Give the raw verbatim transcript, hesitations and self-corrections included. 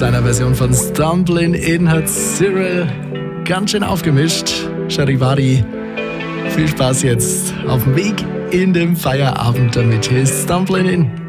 seiner Version von Stumblin' In hat Cyril ganz schön aufgemischt. Charivari, viel Spaß jetzt auf dem Weg in den Feierabend damit. Hier ist Stumblin' In.